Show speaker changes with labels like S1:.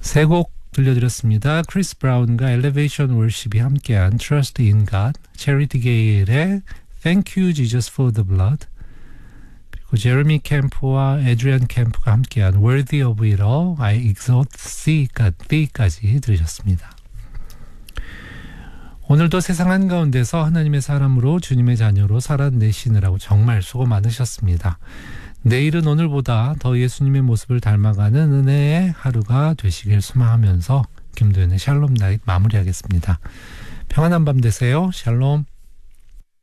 S1: 세 곡 들려드렸습니다. 크리스 브라운과 엘리베이션 월십이 함께한 Trust in God, 체리티 게일의 Thank you Jesus for the blood, 그리고 제레미 캠프와 에드리안 캠프가 함께한 Worthy of it all, I exalt thee까지 들으셨습니다. 오늘도 세상 한가운데서 하나님의 사람으로 주님의 자녀로 살아내시느라고 정말 수고 많으셨습니다. 내일은 오늘보다 더 예수님의 모습을 닮아가는 은혜의 하루가 되시길 소망하면서 김도현의 샬롬 나잇 마무리하겠습니다. 평안한 밤 되세요. 샬롬.